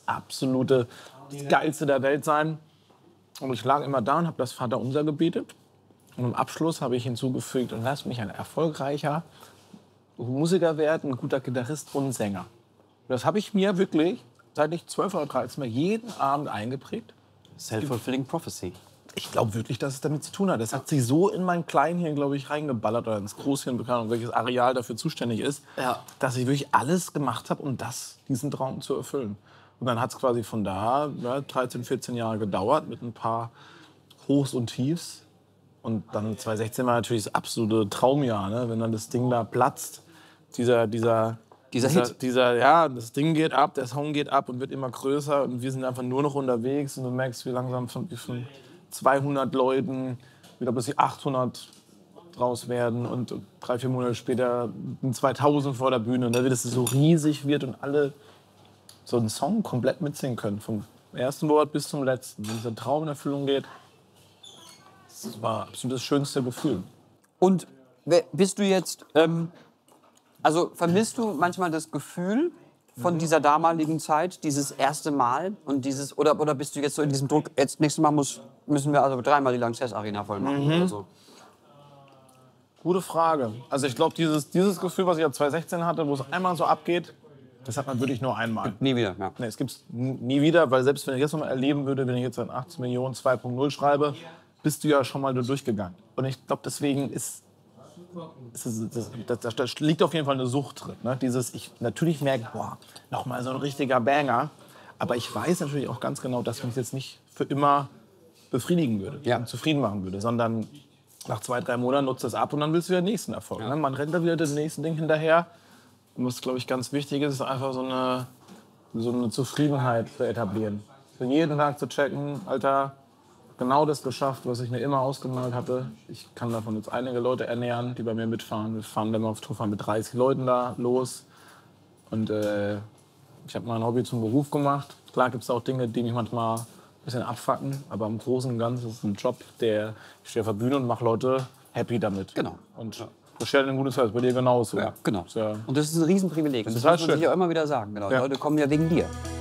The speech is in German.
absolute Geilste der Welt sein. Und ich lag immer da und habe das Vaterunser gebetet. Und im Abschluss habe ich hinzugefügt, und lass mich ein erfolgreicher Musiker werden, ein guter Gitarrist und Sänger. Und das habe ich mir wirklich, seit ich 12 oder 13 war, jeden Abend eingeprägt. Self-fulfilling prophecy. Ich glaube wirklich, dass es damit zu tun hat. Das hat sich so in mein Kleinhirn, glaube ich, reingeballert oder ins Großhirn, keine Ahnung, welches Areal dafür zuständig ist, dass ich wirklich alles gemacht habe, um diesen Traum zu erfüllen. Und dann hat es quasi von da 13, 14 Jahre gedauert mit ein paar Hochs und Tiefs. Und dann 2016 war natürlich das absolute Traumjahr, ne? Wenn dann das Ding da platzt. Dieser Hit. Das Ding geht ab, der Song geht ab und wird immer größer. Und wir sind einfach nur noch unterwegs. Und du merkst, wie langsam von 200 Leuten wieder plötzlich 800 draus werden. Und 3, 4 Monate später 2000 vor der Bühne. Und da wird es so riesig wird und alle so einen Song komplett mitsingen können. Vom ersten Wort bis zum letzten. Wenn dieser Traum in Erfüllung geht, das war absolut das schönste Gefühl. Und bist du jetzt, also vermisst du manchmal das Gefühl von dieser damaligen Zeit, dieses erste Mal und dieses, oder bist du jetzt so in diesem Druck, jetzt nächstes Mal müssen wir also 3-mal die Lanxess Arena voll machen oder so? Gute Frage. Also ich glaube, dieses Gefühl, was ich ja 2016 hatte, wo es einmal so abgeht, das hat man wirklich nur einmal. Nie wieder, ja. Nee, es gibt es nie wieder, weil selbst wenn ich jetzt noch mal erleben würde, wenn ich jetzt an 18 Millionen 2.0 schreibe, bist du ja schon mal durchgegangen. Und ich glaube, deswegen da liegt auf jeden Fall eine Sucht drin. Ne? Natürlich merke ich, nochmal so ein richtiger Banger. Aber ich weiß natürlich auch ganz genau, dass mich jetzt nicht für immer befriedigen würde und zufrieden machen würde, sondern nach 2, 3 Monaten nutzt das ab und dann willst du wieder den nächsten Erfolg. Ne? Man rennt da wieder dem nächsten Ding hinterher. Und was, glaube ich, ganz wichtig ist einfach so eine Zufriedenheit zu etablieren. Für jeden Tag zu checken, Alter, genau das geschafft, was ich mir immer ausgemalt hatte. Ich kann davon jetzt einige Leute ernähren, die bei mir mitfahren. Wir fahren dann mal auf Tour mit 30 Leuten da los. Und ich habe mein Hobby zum Beruf gemacht. Klar gibt es auch Dinge, die mich manchmal ein bisschen abfacken. Aber im Großen und Ganzen ist es ein Job, ich stehe auf der Bühne und mache Leute happy damit. Genau. Und das stellt ein gutes Herz, bei dir genauso. Ja, genau. Ja. Und das ist ein Riesenprivileg. Und das halt muss man sich ja immer wieder sagen. Genau. Die Leute kommen ja wegen dir.